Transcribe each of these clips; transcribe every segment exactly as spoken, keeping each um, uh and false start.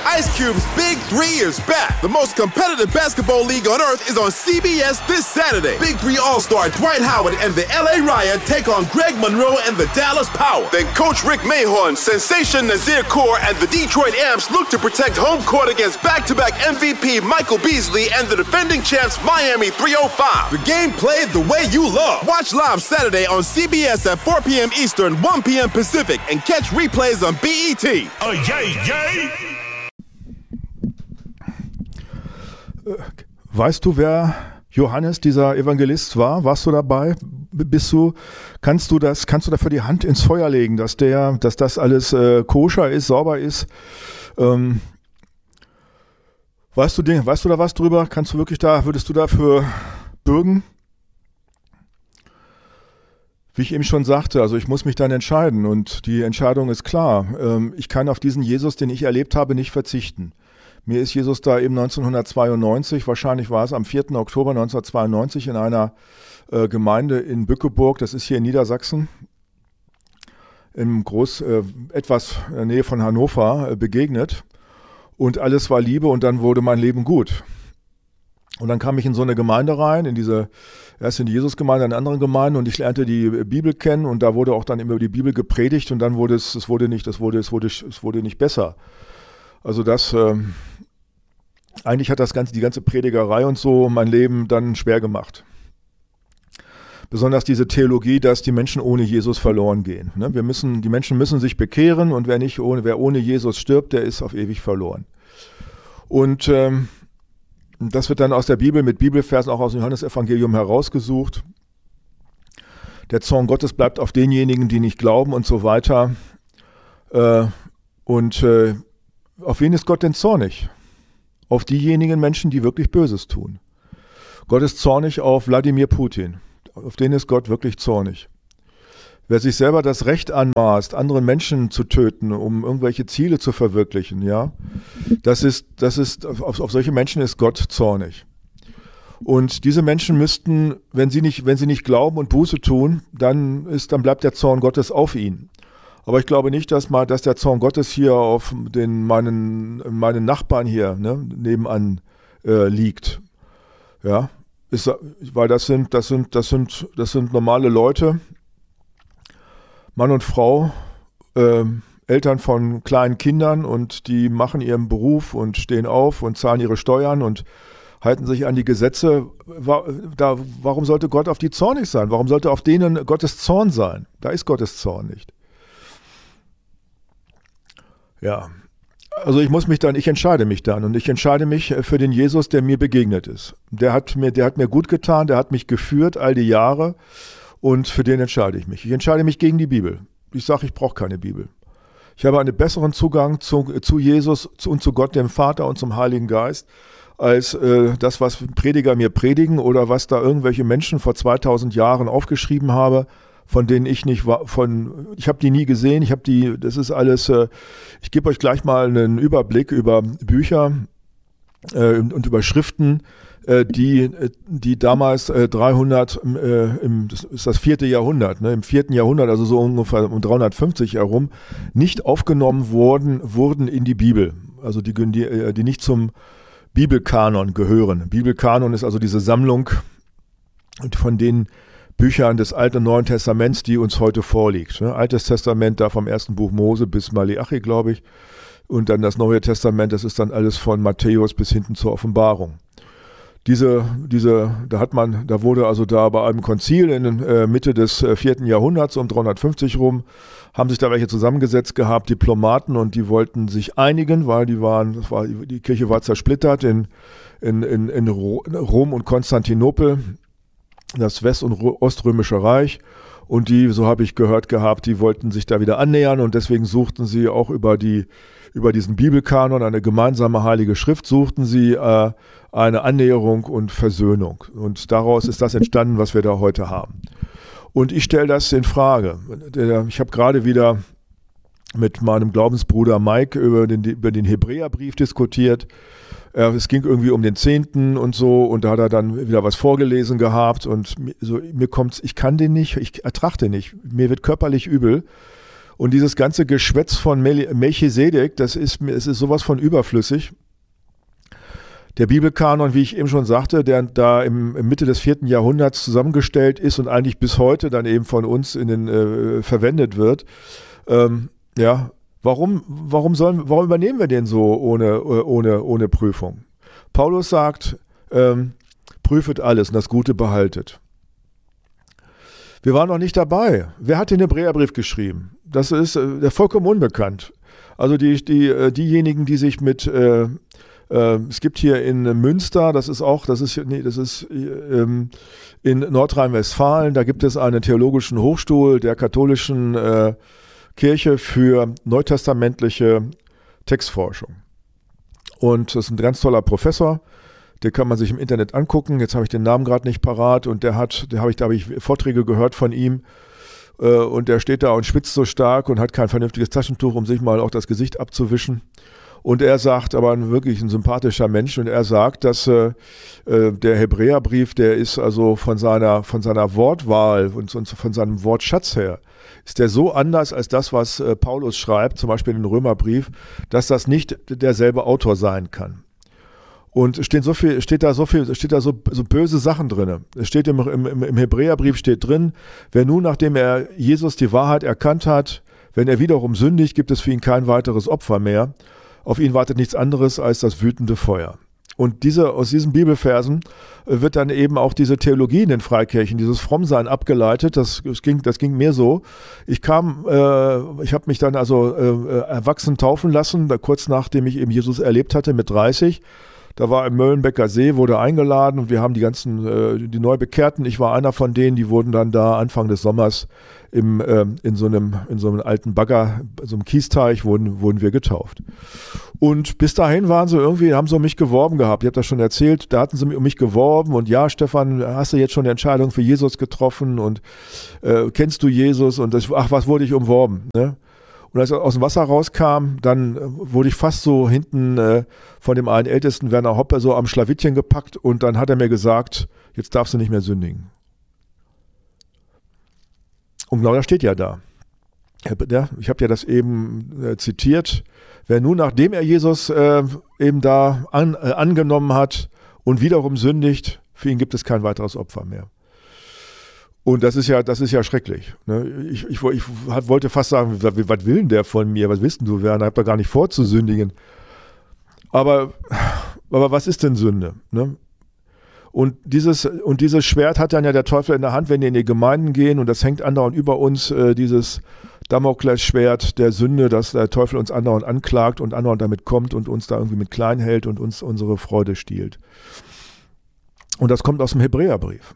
Ice Cube's Big Three is back. The most competitive basketball league on earth is on C B S this Saturday. Big Three All-Star Dwight Howard and the L A Riot take on Greg Monroe and the Dallas Power. Then Coach Rick Mahorn, Sensation Nazir Kaur, and the Detroit Amps look to protect home court against back-to-back M V P Michael Beasley and the defending champs Miami three oh five. The game played the way you love. Watch live Saturday on C B S at four p.m. Eastern, one p.m. Pacific, and catch replays on B E T. Oh, yay, yay! Weißt du, wer Johannes, dieser Evangelist, war? Warst du dabei? Bist du, kannst du das, kannst du dafür die Hand ins Feuer legen, dass der, dass das alles äh, koscher ist, sauber ist? Ähm, weißt du, weißt du da was drüber? Kannst du wirklich da, würdest du dafür bürgen? Wie ich eben schon sagte, also ich muss mich dann entscheiden und die Entscheidung ist klar. Ähm, ich kann auf diesen Jesus, den ich erlebt habe, nicht verzichten. Mir ist Jesus da eben neunzehnhundertzweiundneunzig, wahrscheinlich war es am vierten Oktober neunzehnhundertzweiundneunzig in einer äh, Gemeinde in Bückeburg, das ist hier in Niedersachsen, im Groß, äh, etwas in der Nähe von Hannover, äh, begegnet und alles war Liebe und dann wurde mein Leben gut. Und dann kam ich in so eine Gemeinde rein, in diese, erst in die Jesusgemeinde, in anderen Gemeinden und ich lernte die Bibel kennen und da wurde auch dann immer über die Bibel gepredigt und dann wurde es, es wurde nicht, es wurde, es wurde, es wurde nicht besser. Also das, ähm, eigentlich hat das ganze, die ganze Predigerei und so mein Leben dann schwer gemacht. Besonders diese Theologie, dass die Menschen ohne Jesus verloren gehen. Ne? Wir müssen, die Menschen müssen sich bekehren und wer nicht ohne, wer ohne Jesus stirbt, der ist auf ewig verloren. Und ähm, das wird dann aus der Bibel mit Bibelversen auch aus dem Johannesevangelium herausgesucht. Der Zorn Gottes bleibt auf denjenigen, die nicht glauben und so weiter. Äh, und äh, auf wen ist Gott denn zornig? Auf diejenigen Menschen, die wirklich Böses tun. Gott ist zornig auf Wladimir Putin. Auf den ist Gott wirklich zornig. Wer sich selber das Recht anmaßt, anderen Menschen zu töten, um irgendwelche Ziele zu verwirklichen, ja, das ist, das ist, auf, auf solche Menschen ist Gott zornig. Und diese Menschen müssten, wenn sie nicht, wenn sie nicht glauben und Buße tun, dann ist, dann bleibt der Zorn Gottes auf ihnen. Aber ich glaube nicht, dass mal, dass der Zorn Gottes hier auf den meinen, meinen Nachbarn hier, ne, nebenan äh, liegt. Ja, ist, weil das sind, das sind, das sind, das sind normale Leute, Mann und Frau, äh, Eltern von kleinen Kindern und die machen ihren Beruf und stehen auf und zahlen ihre Steuern und halten sich an die Gesetze. Da, warum sollte Gott auf die zornig sein? Warum sollte auf denen Gottes Zorn sein? Da ist Gottes Zorn nicht. Ja, also ich muss mich dann, ich entscheide mich dann und ich entscheide mich für den Jesus, der mir begegnet ist. Der hat mir, der hat mir gut getan, der hat mich geführt all die Jahre und für den entscheide ich mich. Ich entscheide mich gegen die Bibel. Ich sage, ich brauche keine Bibel. Ich habe einen besseren Zugang zu, zu Jesus und zu Gott, dem Vater und zum Heiligen Geist, als äh, das, was Prediger mir predigen oder was da irgendwelche Menschen vor zweitausend Jahren aufgeschrieben haben, von denen ich nicht war, von, ich habe die nie gesehen, ich habe die, das ist alles, äh, ich gebe euch gleich mal einen Überblick über Bücher äh, und über Schriften, äh, die, die damals äh, dreihundert, äh, im, das ist das vierte Jahrhundert, ne, im vierten Jahrhundert, also so ungefähr um dreihundertfünfzig herum, nicht aufgenommen wurden, wurden in die Bibel, also die, die, die nicht zum Bibelkanon gehören. Bibelkanon ist also diese Sammlung von den Büchern des Alten und Neuen Testaments, die uns heute vorliegt. Ne? Altes Testament, da vom ersten Buch Mose bis Maleachi, glaube ich. Und dann das Neue Testament, das ist dann alles von Matthäus bis hinten zur Offenbarung. Diese, diese, da hat man, da wurde also da bei einem Konzil in äh, Mitte des äh, vierten Jahrhunderts um dreihundertfünfzig rum, haben sich da welche zusammengesetzt gehabt, Diplomaten, und die wollten sich einigen, weil die waren, das war, die Kirche war zersplittert in, in, in, in Rom und Konstantinopel, das West- und Oströmische Reich, und die, so habe ich gehört gehabt, die wollten sich da wieder annähern und deswegen suchten sie auch über die, über diesen Bibelkanon, eine gemeinsame heilige Schrift, suchten sie äh, eine Annäherung und Versöhnung. Und daraus ist das entstanden, was wir da heute haben. Und ich stelle das in Frage. Ich habe gerade wieder mit meinem Glaubensbruder Mike über den, über den Hebräerbrief diskutiert. Es ging irgendwie um den Zehnten und so, und da hat er dann wieder was vorgelesen gehabt und so, mir kommt's, ich kann den nicht, ich ertrage den nicht, mir wird körperlich übel Und dieses ganze Geschwätz von Mel- Melchisedek, das ist, es ist sowas von überflüssig. Der Bibelkanon, wie ich eben schon sagte, der da im, im Mitte des vierten Jahrhunderts zusammengestellt ist und eigentlich bis heute dann eben von uns in den, äh, verwendet wird. Ähm, ja, warum, warum, sollen, warum übernehmen wir den so ohne, ohne, ohne Prüfung? Paulus sagt, ähm, prüfet alles und das Gute behaltet. Wir waren noch nicht dabei. Wer hat den Hebräerbrief geschrieben? Das ist äh, vollkommen unbekannt. Also die, die, äh, diejenigen, die sich mit äh, Es gibt hier in Münster, das ist auch, das ist, nee, das ist ähm, in Nordrhein-Westfalen, da gibt es einen theologischen Hochstuhl der katholischen äh, Kirche für neutestamentliche Textforschung. Und das ist ein ganz toller Professor, den kann man sich im Internet angucken. Jetzt habe ich den Namen gerade nicht parat und der hat, der habe ich, da habe ich Vorträge gehört von ihm. Äh, und der steht da und schwitzt so stark und hat kein vernünftiges Taschentuch, um sich mal auch das Gesicht abzuwischen. Und er sagt, aber ein wirklich ein sympathischer Mensch, und er sagt, dass äh, der Hebräerbrief, der ist also von seiner, von seiner Wortwahl und, und von seinem Wortschatz her, ist der so anders als das, was äh, Paulus schreibt, zum Beispiel in den Römerbrief, dass das nicht derselbe Autor sein kann. Und steht so viel, steht da so viel, steht da so, so böse Sachen drin. Es steht im, im, im Hebräerbrief steht drin, wer nun, nachdem er Jesus die Wahrheit erkannt hat, wenn er wiederum sündigt, gibt es für ihn kein weiteres Opfer mehr. Auf ihn wartet nichts anderes als das wütende Feuer. Und diese, aus diesen Bibelversen wird dann eben auch diese Theologie in den Freikirchen, dieses Frommsein abgeleitet. Das, das, ging, das ging mir so. Ich kam, äh, ich habe mich dann also äh, erwachsen taufen lassen, da kurz nachdem ich eben Jesus erlebt hatte mit dreißig. Da war im Möllenbecker See, wurde eingeladen und wir haben die ganzen, äh, die Neubekehrten, ich war einer von denen, die wurden dann da Anfang des Sommers im, äh, in, so einem, in so einem alten Bagger, so einem Kiesteich, wurden, wurden wir getauft. Und bis dahin waren sie irgendwie, haben sie um mich geworben gehabt. Ich habe das schon erzählt, da hatten sie um mich geworben und ja, Stefan, hast du jetzt schon eine Entscheidung für Jesus getroffen und äh, kennst du Jesus? Und das, ach, was wurde ich umworben, ne? Und als er aus dem Wasser rauskam, dann wurde ich fast so hinten äh, von dem einen Ältesten, Werner Hoppe, so am Schlawittchen gepackt und dann hat er mir gesagt, jetzt darfst du nicht mehr sündigen. Und genau das steht ja da. Ich habe ja das eben äh, zitiert. Wer nun, nachdem er Jesus äh, eben da an, äh, angenommen hat und wiederum sündigt, für ihn gibt es kein weiteres Opfer mehr. Und das ist ja, das ist ja schrecklich. Ne? Ich, ich, ich wollte fast sagen, was, was will denn der von mir? Was willst denn du, Werner? Ich habe da gar nicht vor zu sündigen. Aber, aber was ist denn Sünde? Ne? Und dieses, und dieses Schwert hat dann ja der Teufel in der Hand, wenn wir in die Gemeinden gehen, und das hängt andauernd über uns, äh, dieses Damoklesschwert der Sünde, dass der Teufel uns andauernd anklagt und andauernd damit kommt und uns da irgendwie mit klein hält und uns unsere Freude stiehlt. Und das kommt aus dem Hebräerbrief.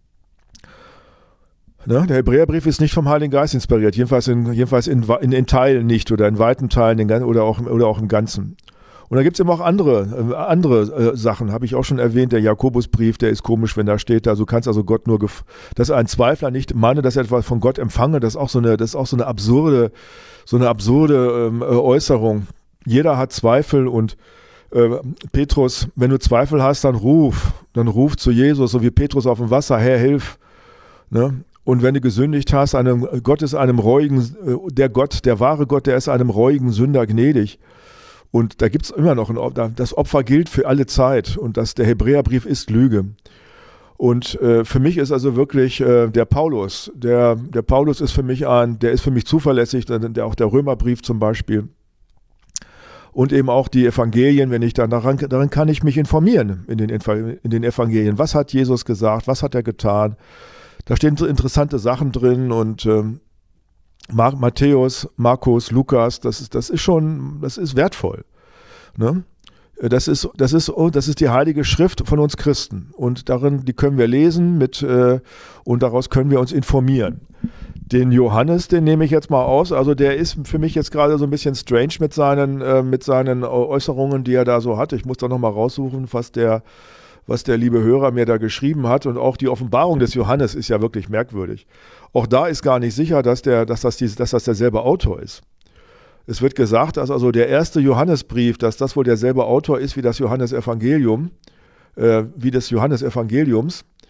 Ne? Der Hebräerbrief ist nicht vom Heiligen Geist inspiriert, jedenfalls in, jedenfalls in, in, in Teilen nicht oder in weiten Teilen in, oder, auch, oder auch im Ganzen. Und da gibt es eben auch andere, äh, andere äh, Sachen, habe ich auch schon erwähnt, der Jakobusbrief, der ist komisch, wenn da steht, also kannst also Gott nur, gef- dass ein Zweifler nicht meine, dass er etwas von Gott empfange, das ist auch so eine, das ist auch so eine absurde, so eine absurde ähm, Äußerung. Jeder hat Zweifel und äh, Petrus, wenn du Zweifel hast, dann ruf, dann ruf zu Jesus, so wie Petrus auf dem Wasser, Herr, hilf, ne? Und wenn du gesündigt hast, einem, Gott ist einem reuigen, der Gott, der wahre Gott, der ist einem reuigen Sünder gnädig. Und da gibt es immer noch ein, das Opfer gilt für alle Zeit und das, der Hebräerbrief ist Lüge. Und äh, für mich ist also wirklich äh, der Paulus, der, der Paulus ist für mich ein, der ist für mich zuverlässig, der, der, auch der Römerbrief zum Beispiel. Und eben auch die Evangelien, wenn ich dann daran, daran kann ich mich informieren in den, in den Evangelien. Was hat Jesus gesagt? Was hat er getan? Da stehen so interessante Sachen drin und ähm, Matthäus, Markus, Lukas, das ist, das ist schon, das ist wertvoll. Ne? Das ist, das ist, oh, das ist die Heilige Schrift von uns Christen und darin, die können wir lesen mit äh, und daraus können wir uns informieren. Den Johannes, den nehme ich jetzt mal aus, also der ist für mich jetzt gerade so ein bisschen strange mit seinen, äh, mit seinen Äußerungen, die er da so hat. Ich muss da nochmal raussuchen, was der was der liebe Hörer mir da geschrieben hat. Und auch die Offenbarung des Johannes ist ja wirklich merkwürdig. Auch da ist gar nicht sicher, dass, der, dass, das, die, dass das derselbe Autor ist. Es wird gesagt, dass also der erste Johannesbrief, dass das wohl derselbe Autor ist wie das Johannesevangelium, äh, wie des Johannesevangeliums.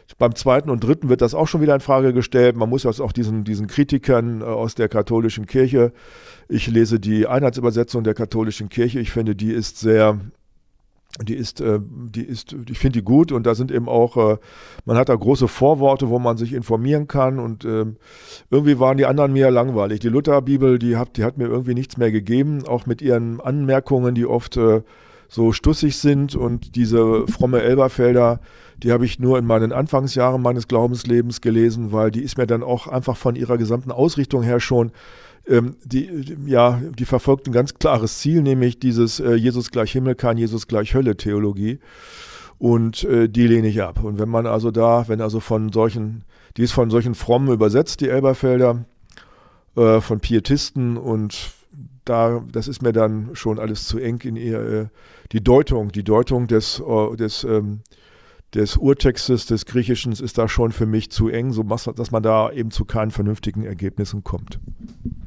Beim zweiten und dritten wird das auch schon wieder in Frage gestellt. Man muss jetzt auch diesen, diesen Kritikern äh, aus der katholischen Kirche, ich lese die Einheitsübersetzung der katholischen Kirche, ich finde, die ist sehr, die ist, äh, die ist, ich finde die gut und da sind eben auch, äh, man hat da große Vorworte, wo man sich informieren kann und äh, irgendwie waren die anderen mir langweilig. Die Lutherbibel, die hat, die hat mir irgendwie nichts mehr gegeben, auch mit ihren Anmerkungen, die oft äh, so stussig sind und diese fromme Elberfelder, die habe ich nur in meinen Anfangsjahren meines Glaubenslebens gelesen, weil die ist mir dann auch einfach von ihrer gesamten Ausrichtung her schon, ähm, die, die, ja, die verfolgt ein ganz klares Ziel, nämlich dieses äh, Jesus gleich Himmel, kein Jesus gleich Hölle Theologie und äh, die lehne ich ab. Und wenn man also da, wenn also von solchen, die ist von solchen Frommen übersetzt, die Elberfelder, äh, von Pietisten und da, das ist mir dann schon alles zu eng in ihr, äh, die Deutung, die Deutung des, äh, des ähm, des Urtextes des Griechischen ist da schon für mich zu eng, so dass man da eben zu keinen vernünftigen Ergebnissen kommt.